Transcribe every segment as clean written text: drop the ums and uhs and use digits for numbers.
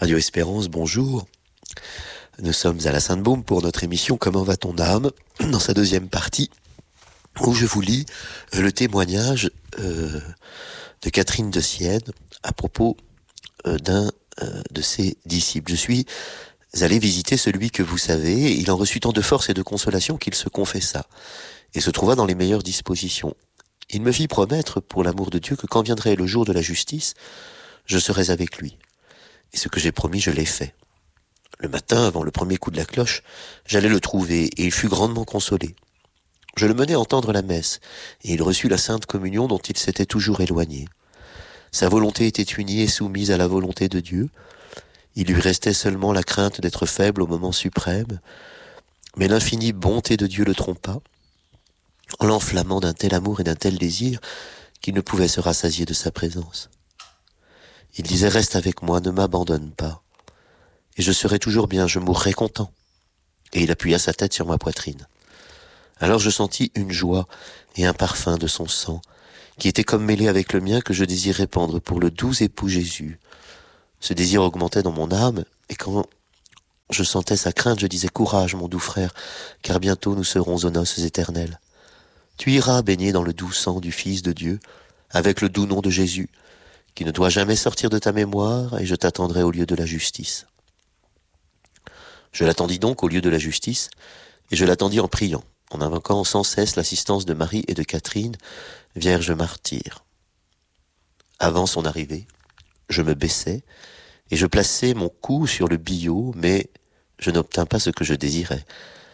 Radio Espérance, bonjour. Nous sommes à la Sainte-Baume pour notre émission Comment va ton âme, dans sa deuxième partie, où je vous lis le témoignage de Catherine de Sienne à propos d'un de ses disciples. Je suis allé visiter celui que vous savez, et il en reçut tant de force et de consolation qu'il se confessa, et se trouva dans les meilleures dispositions. Il me fit promettre, pour l'amour de Dieu, que quand viendrait le jour de la justice, je serais avec lui. Et ce que j'ai promis, je l'ai fait. Le matin, avant le premier coup de la cloche, j'allais le trouver, et il fut grandement consolé. Je le menai entendre la messe, et il reçut la Sainte Communion dont il s'était toujours éloigné. Sa volonté était unie et soumise à la volonté de Dieu. Il lui restait seulement la crainte d'être faible au moment suprême, mais l'infinie bonté de Dieu le trompa, en l'enflammant d'un tel amour et d'un tel désir qu'il ne pouvait se rassasier de sa présence. Il disait « Reste avec moi, ne m'abandonne pas. Et je serai toujours bien, je mourrai content. » Et il appuya sa tête sur ma poitrine. Alors je sentis une joie et un parfum de son sang, qui était comme mêlé avec le mien, que je désirais répandre pour le doux époux Jésus. Ce désir augmentait dans mon âme, et quand je sentais sa crainte, je disais « Courage, mon doux frère, car bientôt nous serons aux noces éternelles. Tu iras baigner dans le doux sang du Fils de Dieu, avec le doux nom de Jésus, qui ne doit jamais sortir de ta mémoire, et je t'attendrai au lieu de la justice. » Je l'attendis donc au lieu de la justice, et je l'attendis en priant, en invoquant sans cesse l'assistance de Marie et de Catherine, vierges martyres. Avant son arrivée, je me baissai, et je plaçai mon cou sur le billot, mais je n'obtins pas ce que je désirais.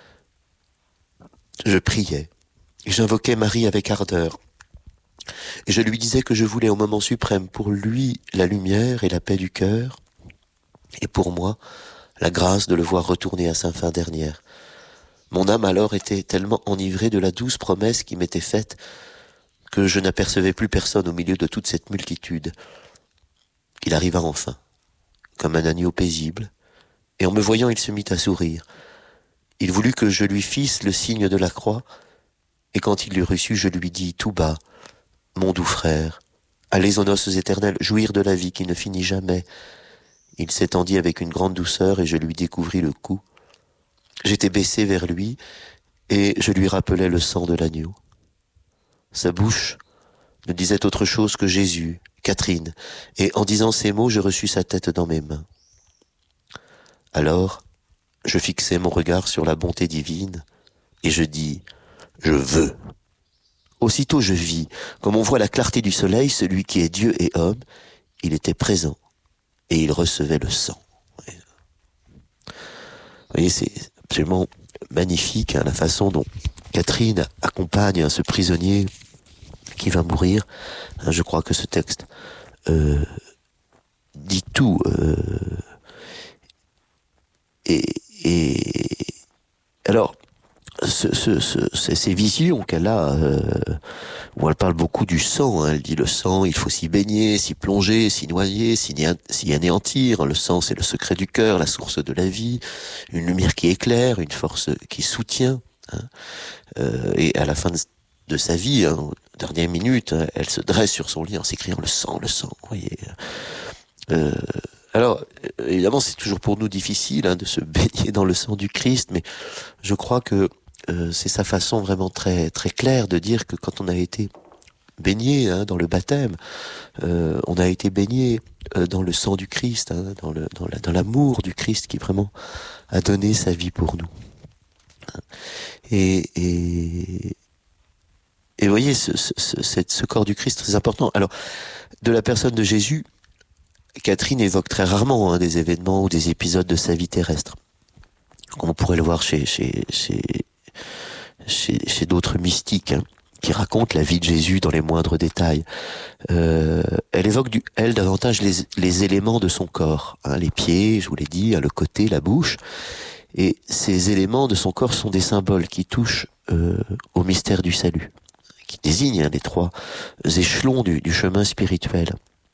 Je priais, et j'invoquais Marie avec ardeur, et je lui disais que je voulais au moment suprême pour lui la lumière et la paix du cœur, et pour moi la grâce de le voir retourner à sa fin dernière. Mon âme alors était tellement enivrée de la douce promesse qui m'était faite que je n'apercevais plus personne au milieu de toute cette multitude. Il arriva enfin, comme un agneau paisible, et en me voyant il se mit à sourire. Il voulut que je lui fisse le signe de la croix, et quand il l'eut reçu, je lui dis tout bas, « Mon doux frère, allez aux noces éternelles, jouir de la vie qui ne finit jamais. » Il s'étendit avec une grande douceur, et je lui découvris le cou. J'étais baissé vers lui, et je lui rappelais le sang de l'agneau. Sa bouche ne disait autre chose que Jésus, Catherine, et en disant ces mots, je reçus sa tête dans mes mains. Alors, je fixai mon regard sur la bonté divine, et je dis « Je veux ». Aussitôt je vis, comme on voit la clarté du soleil, celui qui est Dieu et homme, il était présent, et il recevait le sang. Vous voyez, c'est absolument magnifique, hein, la façon dont Catherine accompagne ce prisonnier qui va mourir. Je crois que ce texte dit tout. Et alors, ces visions qu'elle a, où elle parle beaucoup du sang, hein, elle dit le sang, il faut s'y baigner, s'y plonger, s'y noyer, s'y anéantir. Le sang, c'est le secret du cœur, la source de la vie, une lumière qui éclaire, une force qui soutient. Hein, et à la fin de sa vie, hein, aux dernières minutes, hein, elle se dresse sur son lit en s'écriant le sang, vous voyez. Alors, évidemment, c'est toujours pour nous difficile, hein, de se baigner dans le sang du Christ, mais je crois que c'est sa façon vraiment très très claire de dire que quand on a été baigné, hein, dans le baptême, on a été baigné dans le sang du Christ, hein, dans l'amour du Christ qui vraiment a donné sa vie pour nous. Et vous voyez, ce corps du Christ très important. Alors, de la personne de Jésus, Catherine évoque très rarement, hein, des événements ou des épisodes de sa vie terrestre, comme on pourrait le voir chez d'autres mystiques, hein, qui racontent la vie de Jésus dans les moindres détails. Elle évoque elle davantage les éléments de son corps, hein, les pieds, je vous l'ai dit, hein, le côté, la bouche. Et ces éléments de son corps sont des symboles qui touchent au mystère du salut, qui désignent, hein, les trois échelons du chemin spirituel.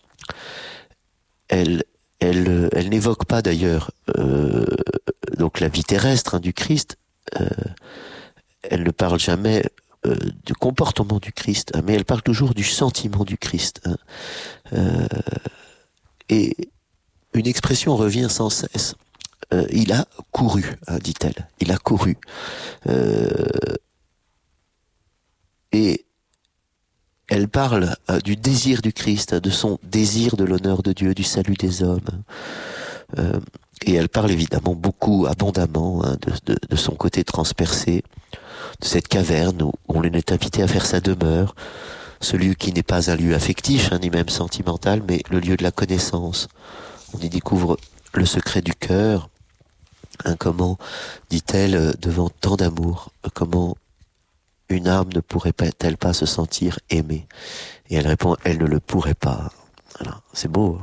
Elle n'évoque pas d'ailleurs donc la vie terrestre, hein, du Christ. Elle ne parle jamais du comportement du Christ, hein, mais elle parle toujours du sentiment du Christ. Hein. Et une expression revient sans cesse. Il a couru, dit-elle. Il a couru. Et elle parle du désir du Christ, de son désir de l'honneur de Dieu, du salut des hommes. Et elle parle évidemment beaucoup, abondamment, de son côté transpercé, de cette caverne où on est invité à faire sa demeure, ce lieu qui n'est pas un lieu affectif, ni même sentimental, mais le lieu de la connaissance. On y découvre le secret du cœur. Comment, dit-elle, devant tant d'amour, comment une âme ne pourrait-elle pas se sentir aimée? Et elle répond, elle ne le pourrait pas. Voilà. C'est beau.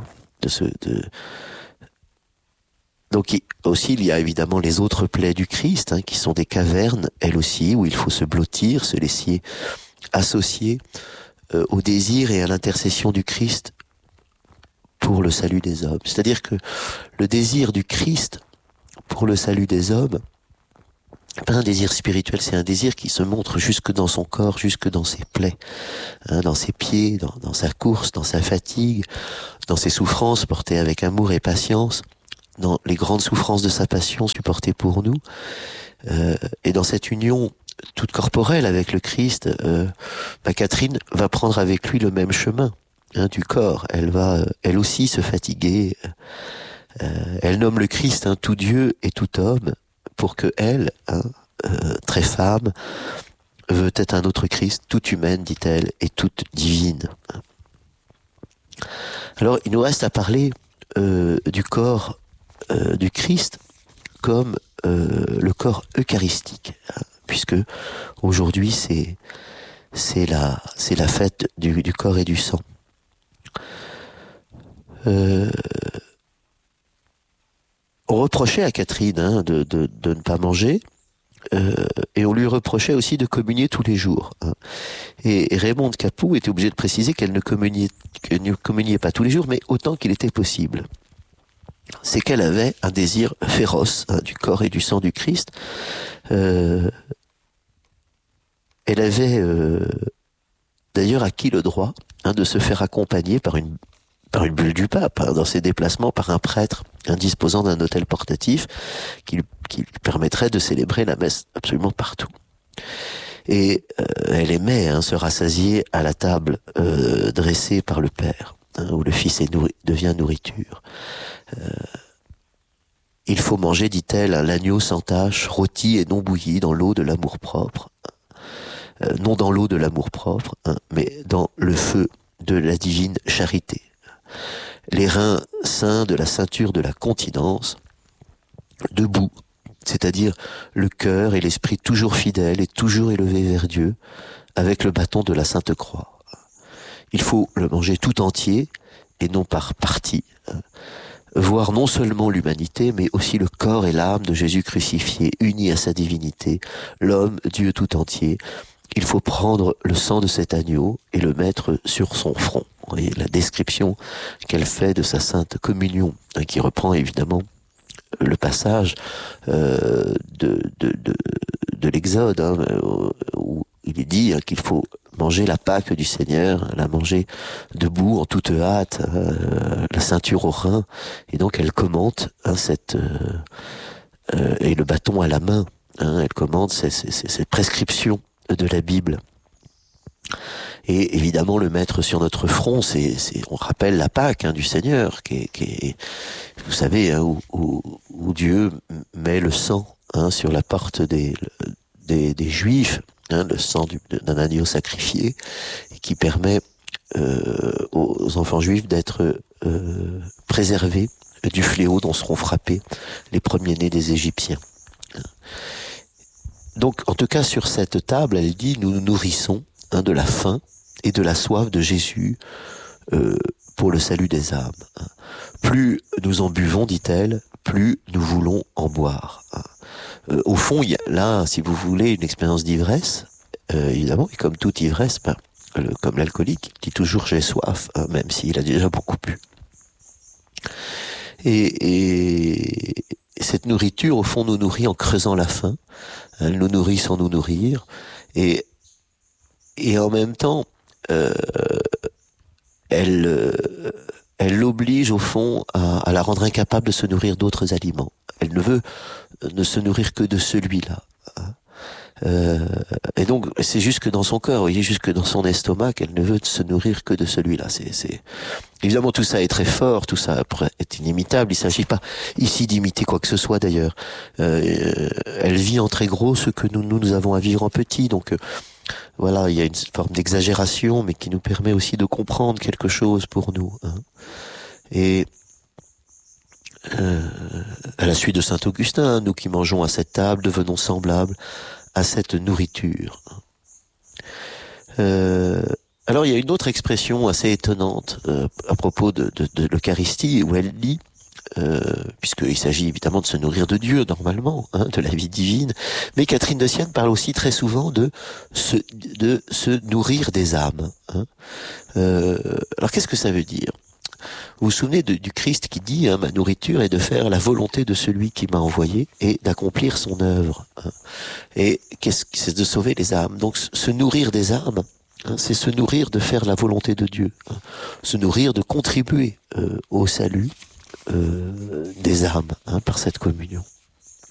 Donc aussi, il y a évidemment les autres plaies du Christ, qui sont des cavernes, elles aussi, où il faut se blottir, se laisser associer au désir et à l'intercession du Christ pour le salut des hommes. C'est-à-dire que le désir du Christ pour le salut des hommes, pas un désir spirituel, c'est un désir qui se montre jusque dans son corps, jusque dans ses plaies, dans ses pieds, dans sa course, dans sa fatigue, dans ses souffrances portées avec amour et patience, dans les grandes souffrances de sa passion supportées pour nous, et dans cette union toute corporelle avec le Christ, Catherine va prendre avec lui le même chemin du corps. Elle va, elle aussi, se fatiguer. Elle nomme le Christ tout Dieu et tout homme, pour que elle, très femme, veut être un autre Christ, toute humaine, dit-elle, et toute divine. Alors, il nous reste à parler du corps du Christ comme le corps eucharistique, puisque aujourd'hui c'est la fête du corps et du sang. On reprochait à Catherine de ne pas manger, et on lui reprochait aussi de communier tous les jours. Et Raymond de Capoue était obligé de préciser qu'elle ne communiait pas tous les jours, mais autant qu'il était possible. C'est qu'elle avait un désir féroce du corps et du sang du Christ. Elle avait d'ailleurs acquis le droit de se faire accompagner par une bulle du pape, dans ses déplacements, par un prêtre disposant d'un autel portatif qui lui permettrait de célébrer la messe absolument partout. Et elle aimait se rassasier à la table dressée par le Père, où le Fils devient nourriture. Il faut manger, dit-elle, l'agneau sans tache, rôti et non bouilli dans l'eau de l'amour-propre. Non dans l'eau de l'amour-propre, mais dans le feu de la divine charité. Les reins saints de la ceinture de la continence, debout, c'est-à-dire le cœur et l'esprit toujours fidèles et toujours élevés vers Dieu, avec le bâton de la Sainte Croix. Il faut le manger tout entier et non par partie, voir non seulement l'humanité, mais aussi le corps et l'âme de Jésus crucifié, unis à sa divinité, l'homme, Dieu tout entier. Il faut prendre le sang de cet agneau et le mettre sur son front. Vous voyez la description qu'elle fait de sa sainte communion, qui reprend évidemment le passage de l'Exode, où il est dit qu'il faut manger la Pâque du Seigneur, la manger debout, en toute hâte, la ceinture au rein, et donc elle commente et le bâton à la main, elle commente cette prescription de la Bible. Et évidemment le mettre sur notre front, on rappelle la Pâque du Seigneur, qui est, vous savez, où Dieu met le sang sur la porte des Juifs, le sang d'un agneau sacrifié, et qui permet aux enfants juifs d'être préservés du fléau dont seront frappés les premiers-nés des Égyptiens. Donc, en tout cas, sur cette table, elle dit, nous nous nourrissons de la faim et de la soif de Jésus pour le salut des âmes. Plus nous en buvons, dit-elle, plus nous voulons en boire. Au fond, il y a là, si vous voulez, une expérience d'ivresse, évidemment, et comme toute ivresse, comme l'alcoolique, qui dit toujours j'ai soif, même s'il a déjà beaucoup bu. Et cette nourriture, au fond, nous nourrit en creusant la faim. Elle nous nourrit sans nous nourrir. Et en même temps, elle elle l'oblige au fond à la rendre incapable de se nourrir d'autres aliments. Elle ne veut ne se nourrir que de celui-là. Et donc c'est jusque dans son cœur, vous voyez, jusque dans son estomac, qu'elle ne veut se nourrir que de celui-là. Évidemment, tout ça est très fort, tout ça est inimitable. Il s'agit pas ici d'imiter quoi que ce soit d'ailleurs. Elle vit en très gros ce que nous avons à vivre en petit. Donc voilà, il y a une forme d'exagération, mais qui nous permet aussi de comprendre quelque chose pour nous. Hein. Et à la suite de saint Augustin, nous qui mangeons à cette table devenons semblables à cette nourriture. Alors il y a une autre expression assez étonnante à propos de l'Eucharistie, où elle dit, puisqu'il s'agit évidemment de se nourrir de Dieu normalement, hein, de la vie divine, mais Catherine de Sienne parle aussi très souvent de se nourrir des âmes. Hein. Alors qu'est-ce que ça veut dire ? Vous vous souvenez du Christ qui dit, hein, ma nourriture est de faire la volonté de celui qui m'a envoyé et d'accomplir son œuvre. Hein. Et c'est de sauver les âmes. Donc se nourrir des âmes, hein, c'est se nourrir de faire la volonté de Dieu. Hein. Se nourrir de contribuer au salut des âmes, hein, par cette communion.